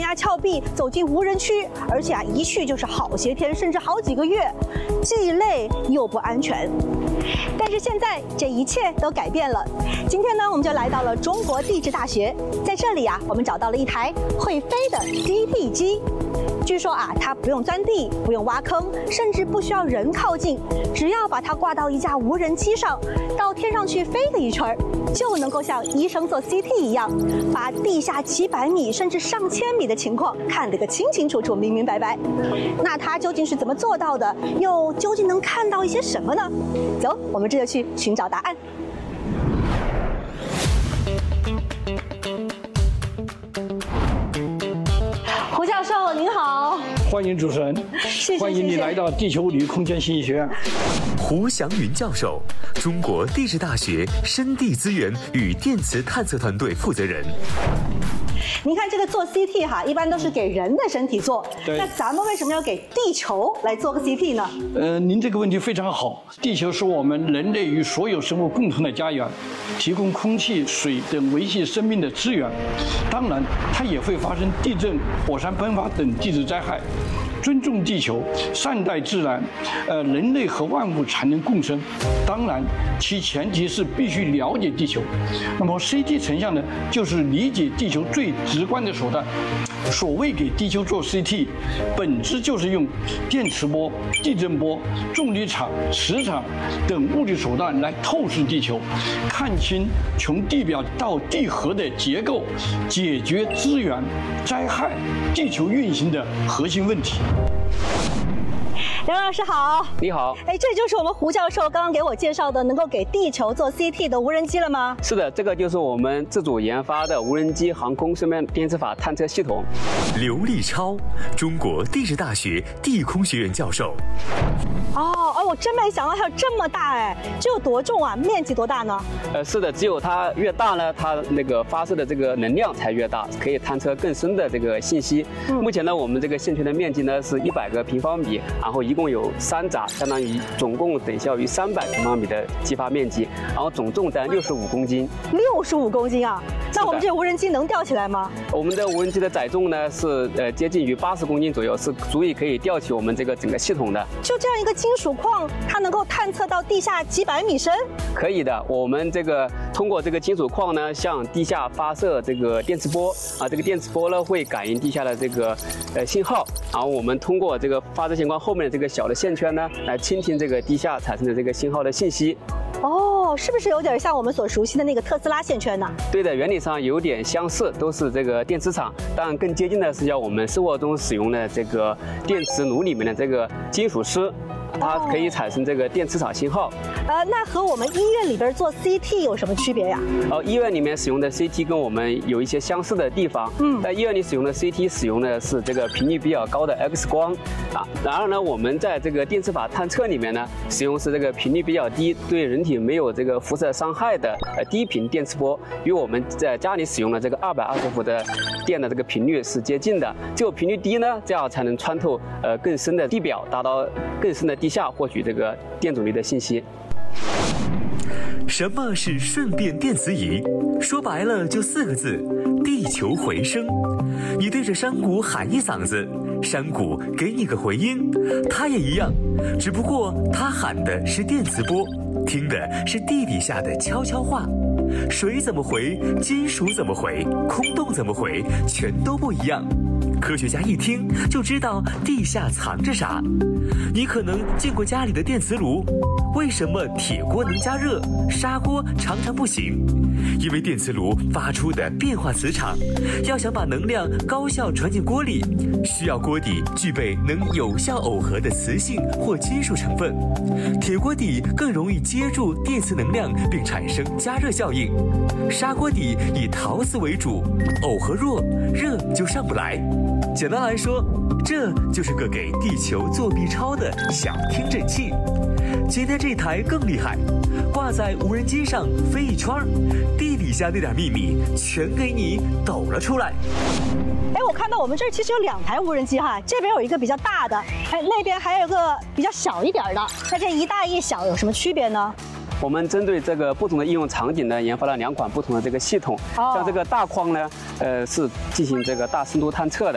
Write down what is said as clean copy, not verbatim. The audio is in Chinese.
崖峭壁，走进无人区，而且一去就是好些天，甚至好几个月，既累又不安全。但是现在这一切都改变了。今天呢，我们就来到了中国地质大学，在这里我们找到了一台会飞的 CT 机。据说它不用钻地，不用挖坑，甚至不需要人靠近，只要把它挂到一架无人机上，到天上去飞个一圈，就能够像医生做 CT 一样，把地下几百米甚至上千米的情况看得个清清楚楚、明明白白。那它究竟是怎么做到的？又究竟能看到一些什么呢？走，我们这就去寻找答案。胡教授您好， 欢迎主持人，欢迎你来到地球物理空间信息学院。 胡祥云教授，中国地质大学深地资源与电磁探测团队负责人。 您看这个做 CT 一般都是给人的身体做，那咱们为什么要给地球来做个 CT 呢？ 您这个问题非常好。地球是我们人类与所有生物共同的家园，提供空气、水等维系生命的资源。当然，它也会发生地震、火山喷发等地质灾害。尊重地球，善待自然，人类和万物才能共生。当然，其前提是必须了解地球。那么 CT 成像呢，就是理解地球最直观的手段。所谓给地球做 CT， 本质就是用电磁波、地震波、重力场、磁场等物理手段来透视地球，看清从地表到地核的结构，解决资源、灾害、地球运行的核心问题。 梁老师好， 你好。 这就是我们胡教授刚刚给我介绍的能够给地球做 CT 的无人机了吗？ 是的，这个就是我们自主研发的无人机航空生命电磁法探测系统。 刘立超，中国地质大学地空学院教授。 我真没想到它有这么大这有多重啊？面积多大呢？ 是的，只有它越大呢，它那个发射的这个能量才越大，可以探测更深的这个信息。目前呢，我们这个线圈的面积呢是100个平方米，然后一共有3闸，相当于总共等效于300平方米的激发面积，然后总重在65公斤。 65公斤啊！那我们这无人机能吊起来吗？ 我们的无人机的载重呢是接近于80公斤左右，是足以可以吊起我们这个整个系统的。就这样一个金属矿，它能够探测到地下几百米深？可以的。我们这个通过这个金属矿呢，向地下发射这个电磁波这个电磁波呢会感应地下的这个信号，然后我们通过这个发射线管后面的这个小的线圈呢，来倾听这个地下产生的这个信号的信息。是不是有点像我们所熟悉的那个特斯拉线圈呢？对的，原理上有点相似，都是这个电磁场，但更接近的是叫我们生活中使用的这个电磁炉里面的这个金属丝。它可以产生这个电磁场信号。那和我们医院里边做 CT 有什么区别呀？医院里面使用的 CT 跟我们有一些相似的地方。在医院里使用的 CT 使用的是这个频率比较高的 X 光然而呢，我们在这个电磁法探测里面呢，使用是这个频率比较低，对人体没有这个辐射伤害的低频电磁波，与我们在家里使用的这个220伏的电的这个频率是接近的。只有频率低呢，这样才能穿透更深的地表，达到更深的地下获取这个电阻力的信息。 什么是顺变电磁仪？说白了就4个字：地球回声。你对着山谷喊一嗓子，山谷给你个回音，它也一样，只不过它喊的是电磁波，听的是地底下的悄悄话。水怎么回，金属怎么回，空洞怎么回，全都不一样。科学家一听就知道地下藏着啥。你可能见过家里的电磁炉，为什么铁锅能加热，砂锅常常不行？因为电磁炉发出的变化磁场，要想把能量高效传进锅里，需要锅底具备能有效耦合的磁性或金属成分。铁锅底更容易接住电磁能量并产生加热效应，砂锅底以陶瓷为主，耦合弱，热就上不来。简单来说，这就是个给地球做 B 超的小听诊器。今天这台更厉害，挂在无人机上飞一圈，地底下那点秘密全给你抖了出来。我看到我们这儿其实有2台无人机这边有一个比较大的，那边还有个比较小一点的。那这一大一小有什么区别呢？我们针对这个不同的应用场景呢，研发了2款不同的这个系统。像这个大框呢，是进行这个大深度探测的。